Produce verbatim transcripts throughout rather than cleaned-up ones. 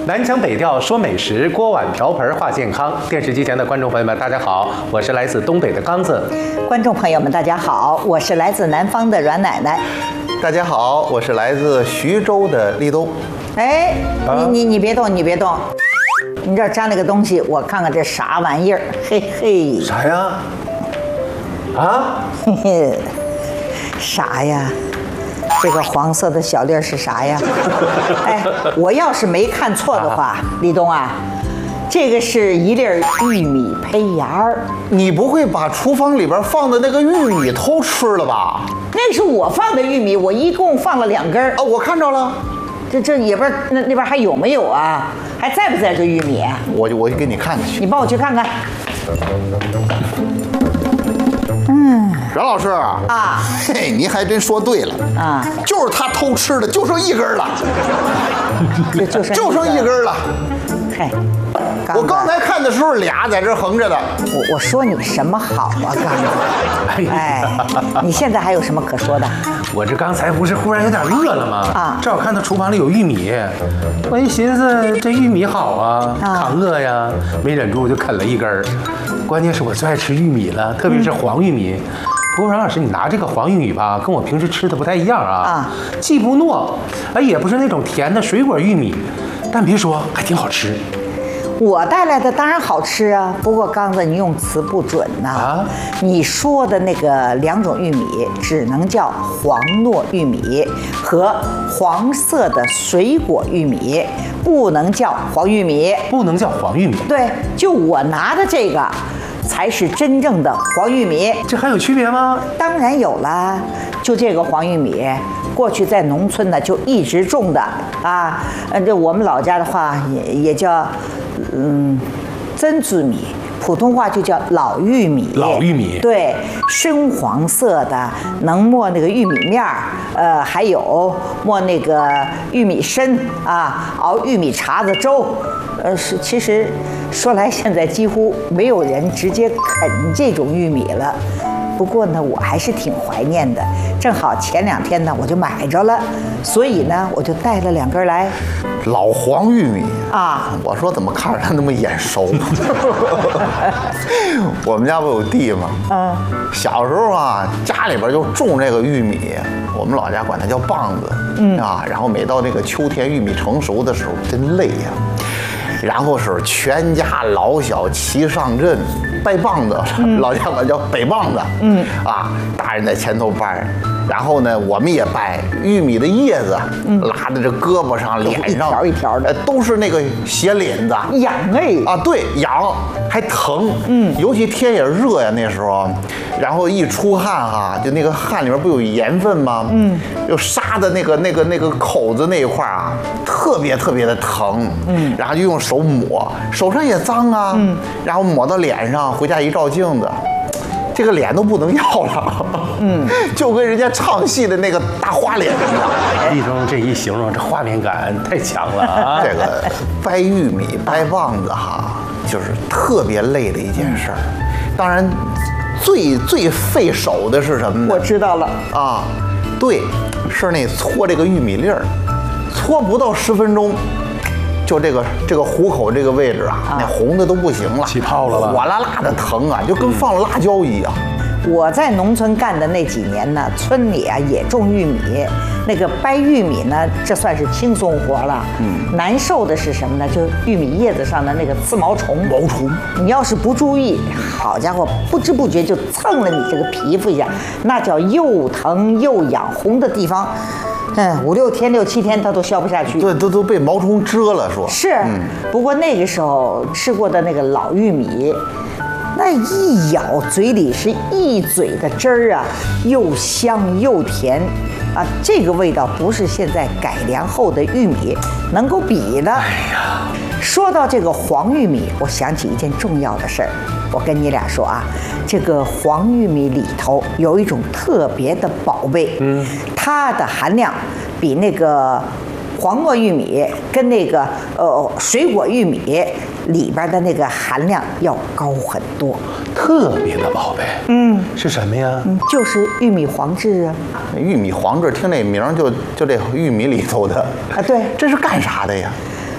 南腔北调说美食，锅碗瓢盆话健康。电视机前的观众朋友们，大家好，我是来自东北的刚子。 观众朋友们，大家好，我是来自南方的阮奶奶。 大家好，我是来自徐州的立冬。 哎， 啊、 你你你别动，你别动，你这儿粘了个东西，我看看这啥玩意儿？嘿嘿， 啥呀？啊？ 嘿嘿，啥呀？这个黄色的小粒儿是啥呀？哎，我要是没看错的话，啊、立冬啊，这个是一粒玉米胚芽儿。 你不会把厨房里边放的那个玉米偷吃了吧？ 那是我放的玉米，我一共放了两根儿。 啊，我看着了。 这这也不知道那那边还有没有啊？还在不在这玉米？ 我就我就给你看看去。 你帮我去看看。 嗯，阮老师啊， 嘿，您还真说对了啊， 就是他偷吃的，就剩一根了， 就就剩就剩一根了。 嘿， 我刚才看的时候俩在这横着的。 我我说你什么好啊，刚子？哎，你现在还有什么可说的？ 我这刚才不是忽然有点饿了吗？啊，正好看到厨房里有玉米，我一寻思这玉米好啊，抗饿呀，没忍住就啃了一根儿。关键是我最爱吃玉米了，特别是黄玉米。嗯、不过阮老师，你拿这个黄玉米吧，跟我平时吃的不太一样啊，啊既不糯，哎，也不是那种甜的水果玉米，但别说还挺好吃。 我带来的当然好吃啊，不过刚子你用词不准呐、啊。啊、你说的那个两种玉米只能叫黄糯玉米和黄色的水果玉米，不能叫黄玉米。 不能叫黄玉米。 对，就我拿的这个才是真正的黄玉米。 这还有区别吗？ 当然有啦，就这个黄玉米。过去在农村呢，就一直种的啊，呃，这我们老家的话也也叫，嗯，真紫米，普通话就叫老玉米。 老玉米， 对，深黄色的，能磨那个玉米面儿，呃，还有磨那个玉米参啊，熬玉米碴子粥，呃，是其实说来现在几乎没有人直接啃这种玉米了。不过呢，我还是挺怀念的。正好前两天呢，我就买着了，所以呢，我就带了两根来。 老黄玉米啊！ 我说怎么看着它那么眼熟？我们家不有地吗？嗯。小时候啊，家里边就种这个玉米，我们老家管它叫棒子。嗯啊，然后每到那个秋天玉米成熟的时候，真累呀。然后是全家老小齐上阵掰棒子，嗯、老家管叫北棒子。嗯啊，大人在前头掰，然后呢，我们也掰玉米的叶子，嗯、拉在这胳膊上、脸上， 一条一条的， 都是那个血淋子， 痒哎啊，对，痒还疼。嗯，尤其天也热呀，那时候，然后一出汗哈，就那个汗里面不有盐分吗？嗯，就沙的那个那个那个口子那一块啊，特别特别的疼。嗯，然后就用手抹，手上也脏啊。嗯，然后抹到脸上，回家一照镜子，这个脸都不能要了。嗯，就跟人家唱戏的那个大花脸一样。 立冬这一形容，这画面感太强了啊！ 这个掰玉米、掰棒子哈，就是特别累的一件事儿。当然，最最费手的是什么呢？ 我知道了啊，对，是那搓这个玉米粒儿，搓不到十分钟。就这个这个虎口这个位置啊，那红的都不行了， 起泡了吧， 火辣辣的疼啊，就跟放了辣椒一样。 我在农村干的那几年呢，村里啊也种玉米，那个掰玉米呢，这算是轻松活了。嗯，难受的是什么呢？就玉米叶子上的那个刺毛虫。 毛虫， 你要是不注意，好家伙，不知不觉就蹭了你这个皮肤一下，那叫又疼又痒，红的地方。嗯，五六天、六七天，它都消不下去。 对，都都被毛虫蛰了，说是。嗯，不过那个时候吃过的那个老玉米，那一咬嘴里是一嘴的汁儿啊，又香又甜，啊，这个味道不是现在改良后的玉米能够比的。哎呀，说到这个黄玉米，我想起一件重要的事儿，我跟你俩说啊，这个黄玉米里头有一种特别的宝贝，嗯，它的含量比那个黄糯玉米跟那个呃水果玉米里边的那个含量要高很多。 特别的宝贝，嗯，是什么呀？ 嗯，就是玉米黄质啊。 玉米黄质，听这名就就这玉米里头的啊，对， 这是干啥的呀？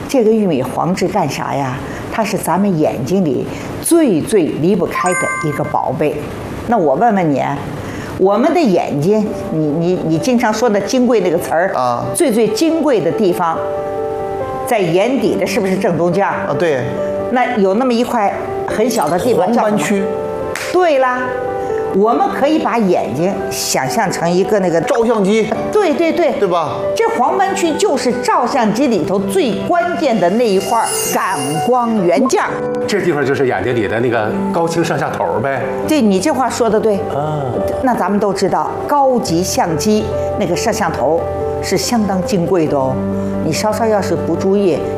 这个玉米黄质干啥呀？它是咱们眼睛里最最离不开的一个宝贝。那我问问你，我们的眼睛，你你你经常说的金贵那个词儿啊，最最金贵的地方，在眼底的是不是正中间啊？ 对。 那有那么一块很小的地方叫黄斑区。 对啦。我们可以把眼睛想象成一个那个照相机， 对对对， 对吧？ 这黄斑区就是照相机里头最关键的那一块感光元件。 这地方就是眼睛里的那个高清摄像头呗。 对，你这话说的对啊。那咱们都知道，高级相机那个摄像头是相当金贵的哦。你稍稍要是不注意，